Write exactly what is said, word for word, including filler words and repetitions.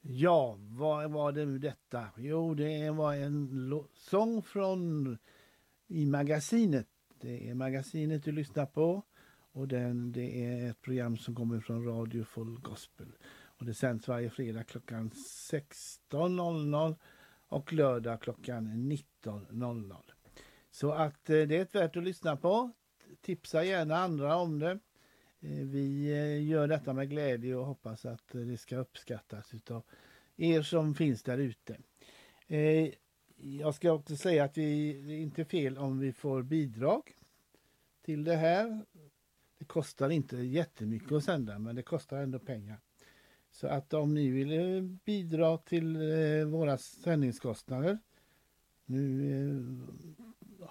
Ja, vad var det nu detta? Jo, det var en lo- sång från i magasinet. Det är magasinet du lyssnar på och den, det är ett program som kommer från Radio Full Gospel. Och det sänds varje fredag klockan sexton noll noll och lördag klockan nitton noll noll. Så att eh, det är ett värt att lyssna på. Tipsa gärna andra om det. Eh, Vi eh, gör detta med glädje och hoppas att eh, det ska uppskattas utav er som finns där ute. Eh, Jag ska också säga att vi, det är inte fel om vi får bidrag till det här. Det kostar inte jättemycket att sända, men det kostar ändå pengar. Så att om ni vill eh, bidra till eh, våra sändningskostnader. Nu eh,